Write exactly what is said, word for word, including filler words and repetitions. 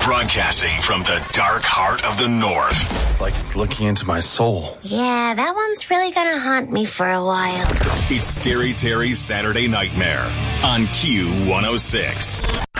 Broadcasting from the dark heart of the North. It's like it's looking into my soul. Yeah, that one's really gonna haunt me for a while. It's Scary Terry's Saturday Nightmare on Q one oh six.